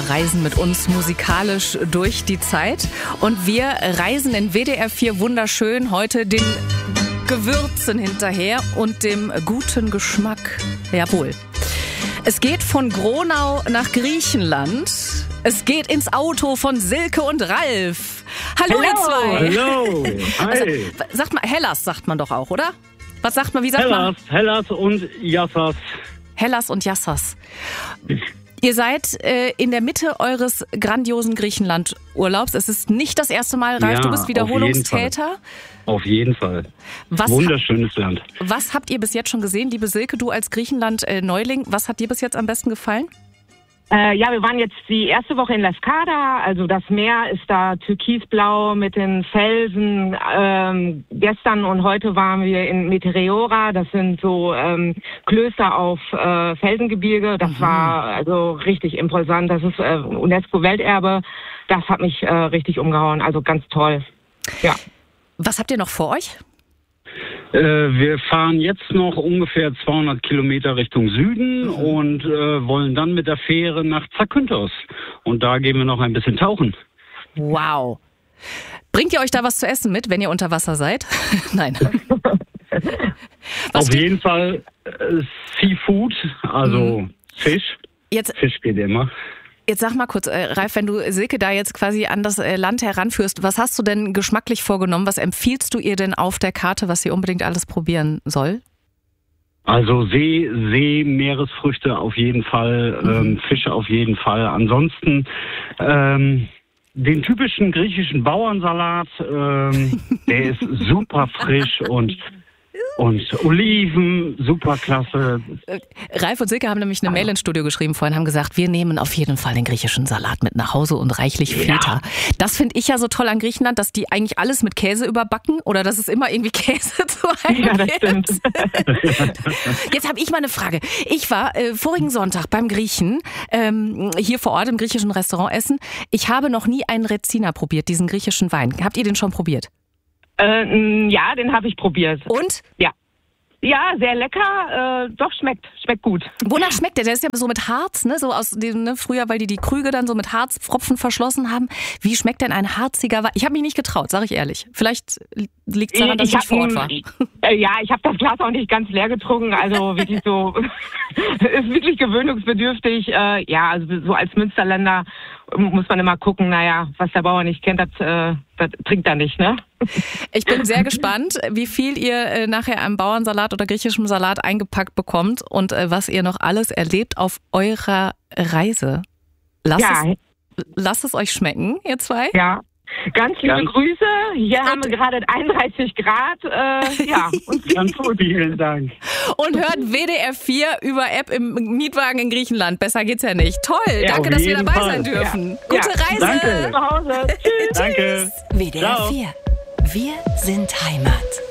reisen mit uns musikalisch durch die Zeit. Und wir reisen in WDR 4 wunderschön heute den Gewürzen hinterher und dem guten Geschmack. Jawohl. Es geht von Gronau nach Griechenland. Es geht ins Auto von Silke und Ralf. Hallo, ihr zwei. Hallo. Hi. Also, sagt mal, Hellas sagt man doch auch, oder? Was sagt man, wie sagt man? Hellas und Yassas. Hellas und Yassas. Ihr seid in der Mitte eures grandiosen Griechenland-Urlaubs. Es ist nicht das erste Mal, Ralf, Ja, du bist Wiederholungstäter. Auf jeden Fall. Wunderschönes Land. Was habt ihr bis jetzt schon gesehen, liebe Silke, du als Griechenland-Neuling? Was hat dir bis jetzt am besten gefallen? Ja, wir waren jetzt die erste Woche in Lefkada, also das Meer ist da türkisblau mit den Felsen. Gestern und heute waren wir in Meteora, das sind so Klöster auf Felsengebirge. Das war also richtig imposant, das ist UNESCO-Welterbe. Das hat mich richtig umgehauen, also ganz toll. Ja. Was habt ihr noch vor euch? Wir fahren jetzt noch ungefähr 200 Kilometer Richtung Süden und wollen dann mit der Fähre nach Zakynthos. Und da gehen wir noch ein bisschen tauchen. Wow. Bringt ihr euch da was zu essen mit, wenn ihr unter Wasser seid? Nein. Auf jeden Fall Seafood, also Fisch. Fisch geht immer. Jetzt sag mal kurz, Ralf, wenn du Silke da jetzt quasi an das Land heranführst, was hast du denn geschmacklich vorgenommen? Was empfiehlst du ihr denn auf der Karte, was sie unbedingt alles probieren soll? Also Meeresfrüchte auf jeden Fall, Fische auf jeden Fall. Ansonsten den typischen griechischen Bauernsalat, der ist super frisch und Oliven, super klasse. Ralf und Silke haben nämlich eine Mail ins Studio geschrieben vorhin, haben gesagt, wir nehmen auf jeden Fall den griechischen Salat mit nach Hause und reichlich Feta. Ja. Das finde ich ja so toll an Griechenland, dass die eigentlich alles mit Käse überbacken oder dass es immer irgendwie Käse zu einem Ja, das stimmt. Jetzt habe ich mal eine Frage. Ich war vorigen Sonntag beim Griechen, hier vor Ort im griechischen Restaurant essen. Ich habe noch nie einen Retsina probiert, diesen griechischen Wein. Habt ihr den schon probiert? Ja, den habe ich probiert. Und? Ja. Ja, sehr lecker. Doch, schmeckt gut. Wonach schmeckt der? Der ist ja so mit Harz, ne? So aus dem, ne? Früher, weil die Krüge dann so mit Harzpfropfen verschlossen haben. Wie schmeckt denn ein harziger Wein? Ich habe mich nicht getraut, sage ich ehrlich. Vielleicht liegt es daran, dass ich vor Ort war. Ja, ich habe das Glas auch nicht ganz leer getrunken. Also wirklich so, ist wirklich gewöhnungsbedürftig. Ja, also so als Münsterländer muss man immer gucken, naja, was der Bauer nicht kennt, das trinkt er nicht, ne? Ich bin sehr gespannt, wie viel ihr nachher am Bauernsalat oder griechischem Salat eingepackt bekommt und was ihr noch alles erlebt auf eurer Reise. Lasst es euch schmecken, ihr zwei. Ja. Ganz liebe Grüße. Hier haben wir gerade 31 Grad. Und ganz gut, vielen Dank. Und hört WDR 4 über App im Mietwagen in Griechenland. Besser geht's ja nicht. Toll, danke, dass wir dabei sein dürfen. Ja. Gute Reise. Danke. Zu Hause. Tschüss. Danke. WDR 4. Wir sind Heimat.